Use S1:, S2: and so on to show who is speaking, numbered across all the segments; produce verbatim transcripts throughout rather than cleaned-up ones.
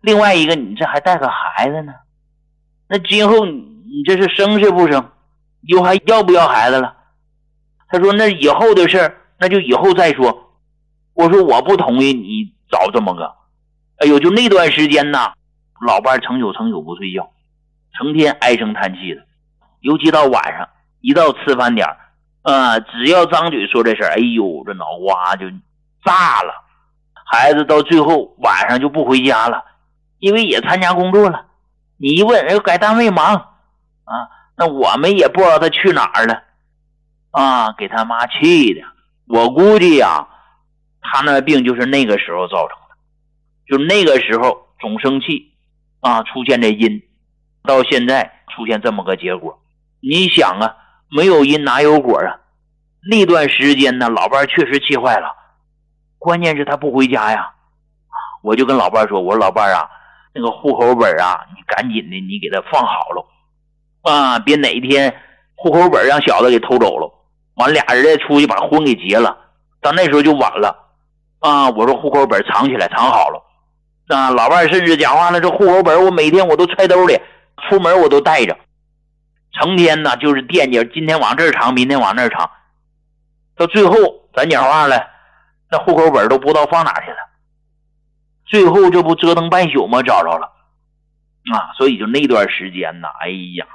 S1: 另外一个你这还带个孩子呢，那今后你这是生是不生？以后还要不要孩子了？他说那以后的事那就以后再说。我说我不同意你找这么个。哎呦，就那段时间呐，老伴成宿成宿不睡觉，成天唉声叹气的。尤其到晚上一到吃饭点啊、呃，只要张嘴说这事儿，哎呦，这脑瓜就炸了。孩子到最后晚上就不回家了，因为也参加工作了。你一问人改单位忙啊，那我们也不知道他去哪儿了啊，给他妈气的。我估计呀，他那病就是那个时候造成的，就那个时候总生气啊，出现这因，到现在出现这么个结果。你想啊，没有因哪有果啊？那段时间呢，老伴确实气坏了，关键是他不回家呀。我就跟老伴说，我说老伴啊，那个户口本啊，你赶紧的，你给他放好了啊，别哪一天户口本让小子给偷走了，完俩人再出去把婚给结了，到那时候就晚了啊。我说户口本藏起来，藏好了啊。老伴甚至讲话了，这户口本我每天我都揣兜里，出门我都带着，成天呢就是惦记今天往这儿藏，明天往那儿藏，到最后咱讲话了，那户口本都不知道放哪去了。最后这不折腾半宿吗？找着了啊！所以就那段时间呢，哎呀，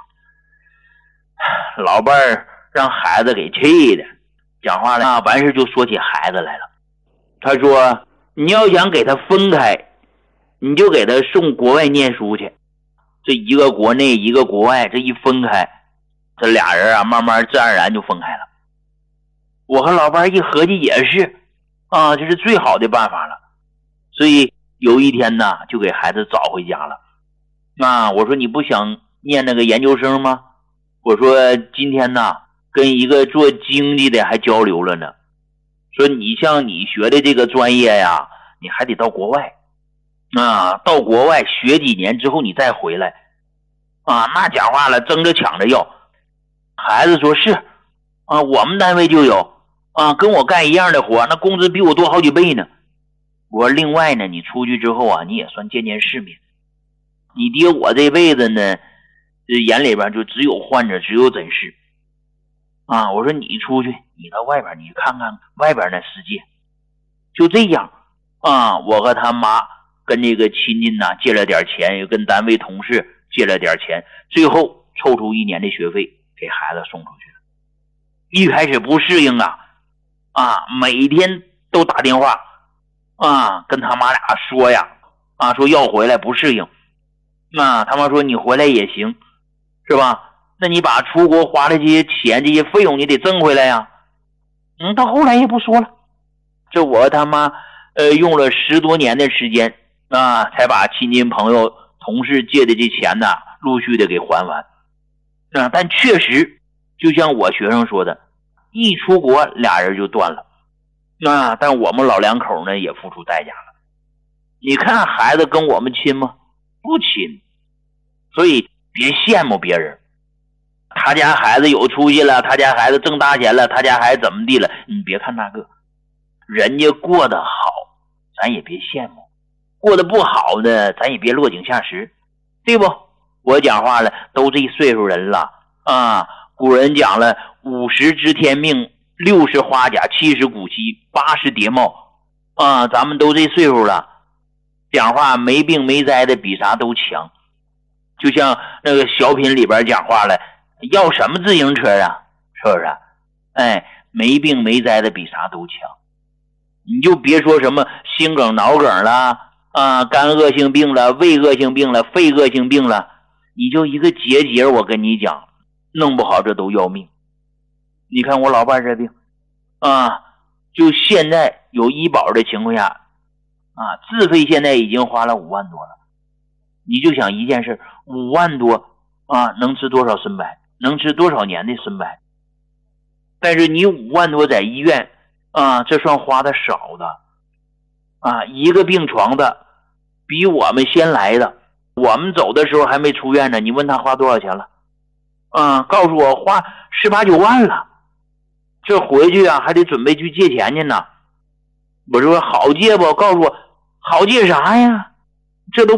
S1: 老伴儿让孩子给气的，讲话了啊，完事就说起孩子来了。他说：“你要想给他分开，你就给他送国外念书去。这一个国内，一个国外，这一分开，这俩人啊，慢慢自然而然就分开了。”我和老伴儿一合计也是啊，这是最好的办法了。所以有一天呢，就给孩子找回家了。啊，我说你不想念那个研究生吗？我说今天呢，跟一个做经济的还交流了呢，说你像你学的这个专业呀，你还得到国外啊，到国外学几年之后你再回来啊。那讲话了，争着抢着要。孩子说是啊，我们单位就有啊，跟我干一样的活，那工资比我多好几倍呢。我说另外呢，你出去之后啊，你也算见见世面。你爹我这辈子呢，眼里边就只有患者，只有诊室啊。我说你出去，你到外边你看看外边那世界。就这样啊，我和他妈跟这个亲戚呢借了点钱，又跟单位同事借了点钱，最后凑出一年的学费给孩子送出去了。一开始不适应啊啊，每天都打电话啊，跟他妈俩说呀，啊，说要回来不适应，啊，他妈说你回来也行，是吧？那你把出国花的这些钱、这些费用，你得挣回来呀。嗯，到后来也不说了，这我他妈呃用了十多年的时间啊，才把亲戚朋友、同事借的这钱呢，陆续的给还完。啊，但确实，就像我学生说的，一出国俩人就断了。啊，但我们老两口呢也付出代价了。你看孩子跟我们亲吗？不亲。所以别羡慕别人，他家孩子有出息了，他家孩子挣大钱了，他家孩子怎么地了，你别看那个，人家过得好咱也别羡慕，过得不好的咱也别落井下石，对不？我讲话了，都这岁数人了啊，古人讲了，五十知天命，六十花甲，七十古稀，八十蝶帽啊，咱们都这岁数了，讲话没病没灾的比啥都强。就像那个小品里边讲话了，要什么自行车啊，是不是？哎，没病没灾的比啥都强。你就别说什么心梗脑梗了啊，肝恶性病了，胃恶性病了，肺恶性病了，你就一个结节，我跟你讲，弄不好这都要命。你看我老伴这病啊，就现在有医保的情况下啊，自费现在已经花了五万多了。你就想一件事，五万多啊，能吃多少参白，能吃多少年的参白。但是你五万多在医院啊，这算花的少的啊，一个病床的比我们先来的，我们走的时候还没出院呢，你问他花多少钱了啊？告诉我花十八九万了，这回去啊还得准备去借钱去呢。我说好借不？告诉我好借啥呀？这都